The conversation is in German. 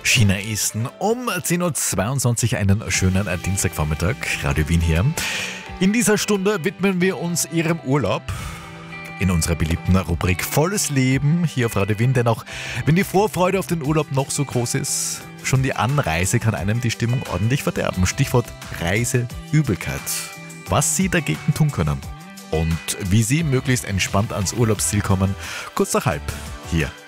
China Eastern um 10.22 Uhr einen schönen Dienstagvormittag. Radio Wien hier. In dieser Stunde widmen wir uns Ihrem Urlaub in unserer beliebten Rubrik Volles Leben hier auf Radio Wien. Denn auch wenn die Vorfreude auf den Urlaub noch so groß ist, schon die Anreise kann einem die Stimmung ordentlich verderben. Stichwort Reiseübelkeit. Was Sie dagegen tun können und wie Sie möglichst entspannt ans Urlaubsziel kommen, kurz nach halb hier